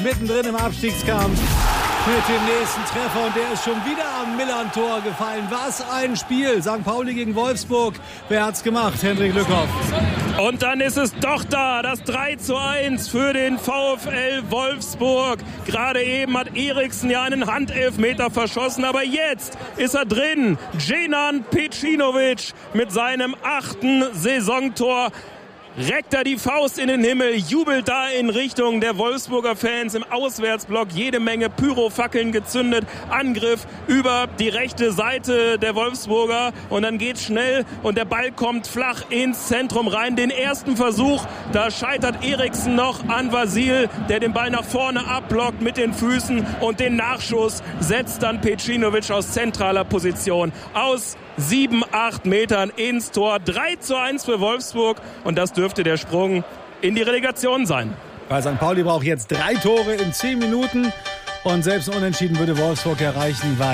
Mittendrin im Abstiegskampf mit dem nächsten Treffer und der ist schon wieder am Millern-Tor gefallen. Was ein Spiel. St. Pauli gegen Wolfsburg. Wer hat's gemacht? Hendrik Lückhoff. Und dann ist es doch da, das 3:1 für den VfL Wolfsburg. Gerade eben hat Eriksen ja einen Handelfmeter verschossen, aber jetzt ist er drin. Dženan Pejcinović mit seinem 8. Saisontor. Reckt er die Faust in den Himmel, jubelt da in Richtung der Wolfsburger Fans im Auswärtsblock. Jede Menge Pyrofackeln gezündet, Angriff über die rechte Seite der Wolfsburger und dann geht's schnell und der Ball kommt flach ins Zentrum rein. Den ersten Versuch, da scheitert Eriksen noch an Vasil, der den Ball nach vorne abblockt mit den Füßen und den Nachschuss setzt dann Pejcinović aus zentraler Position aus 7-8 Metern ins Tor. 3:1 für Wolfsburg und das dürfte der Sprung in die Relegation sein. Bei St. Pauli braucht jetzt 3 Tore in 10 Minuten und selbst Unentschieden würde Wolfsburg erreichen, weil